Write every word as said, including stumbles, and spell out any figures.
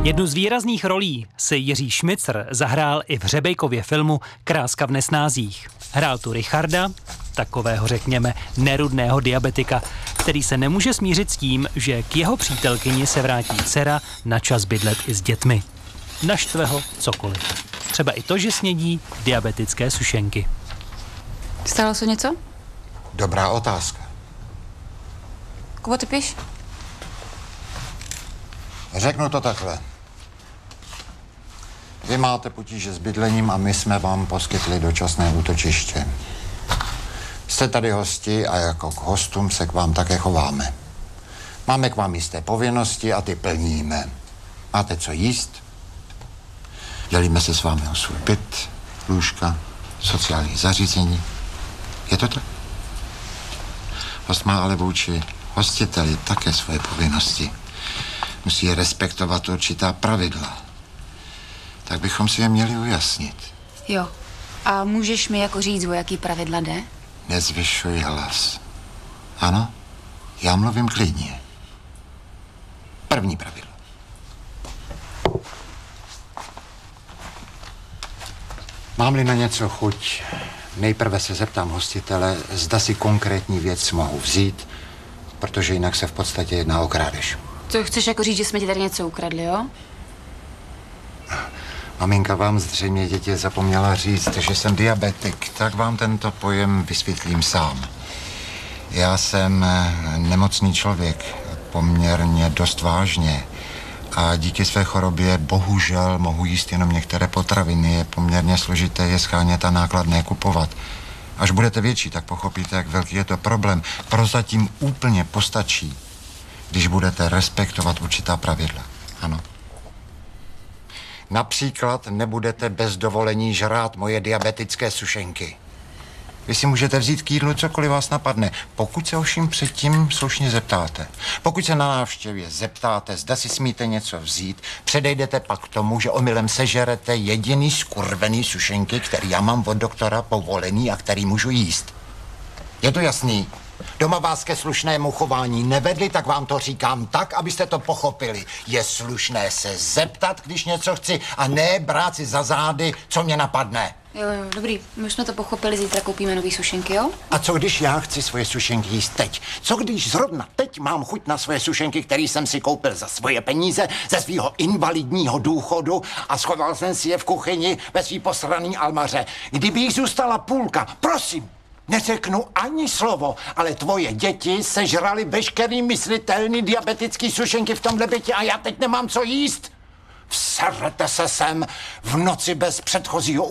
Jednu z výrazných rolí si Jiří Šmicr zahrál i v Řebejkově filmu Kráska v nesnázích. Hrál tu Richarda, takového řekněme nerudného diabetika, který se nemůže smířit s tím, že k jeho přítelkyni se vrátí dcera na čas bydlet i s dětmi. Naštve ho cokoliv. Třeba i to, že snědí diabetické sušenky. Stalo se něco? Dobrá otázka. Kubo, ty píš? Řeknu to takhle. Vy máte potíže s bydlením a my jsme vám poskytli dočasné útočiště. Jste tady hosti a jako k hostům se k vám také chováme. Máme k vám jisté povinnosti a ty plníme. Máte co jíst? Dělíme se s vámi o svůj byt, lůžka, sociální zařízení. Je to tak? Host má ale vůči hostiteli také svoje povinnosti. Musí respektovat určitá pravidla. Tak bychom si je měli ujasnit. Jo. A můžeš mi jako říct, o jaký pravidla jde? Nezvyšuj hlas. Ano? Já mluvím klidně. První pravidlo. Mám-li na něco chuť, nejprve se zeptám hostitele, zda si konkrétní věc mohu vzít, protože jinak se v podstatě jedná o krádež. Co chceš jako říct, že jsme ti tady něco ukradli, jo? Maminka vám zřejmě děti zapomněla říct, že jsem diabetik, tak vám tento pojem vysvětlím sám. Já jsem nemocný člověk, poměrně dost vážně. A díky své chorobě bohužel mohu jíst jenom některé potraviny. Je poměrně složité je schánět a nákladné kupovat. Až budete větší, tak pochopíte, jak velký je to problém. Prozatím úplně postačí, když budete respektovat určitá pravidla. Ano. Například nebudete bez dovolení žrát moje diabetické sušenky. Vy si můžete vzít k jídlu cokoliv vás napadne, pokud se ovšem předtím slušně zeptáte. Pokud se na návštěvě zeptáte, zda si smíte něco vzít, předejdete pak k tomu, že omylem sežerete jediný skurvený sušenky, který já mám od doktora povolený a který můžu jíst. Je to jasný? Doma vás ke slušnému chování nevedli, tak vám to říkám tak, abyste to pochopili. Je slušné se zeptat, když něco chci, a ne brát si za zády, co mě napadne. Jo, jo, dobrý. My jsme to pochopili, zítra koupíme nový sušenky, jo? A co když já chci svoje sušenky jíst teď? Co když zrovna teď mám chuť na svoje sušenky, které jsem si koupil za svoje peníze, ze svého invalidního důchodu a schoval jsem si je v kuchyni ve svý posraný almaře? Kdyby jich zůstala půlka, prosím, neřeknu ani slovo, ale tvoje děti sežrali veškerý myslitelný diabetický sušenky v tomhle bytě a já teď nemám co jíst. Vserete se sem v noci bez předchozího